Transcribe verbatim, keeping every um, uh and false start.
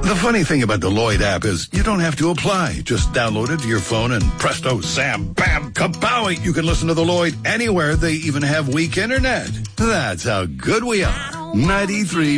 The funny thing about the Lloyd app is you don't have to apply. Just download it to your phone and presto, Sam, bam, kapowie. You can listen to the Lloyd anywhere. They even have weak internet. That's how good we are. ninety-three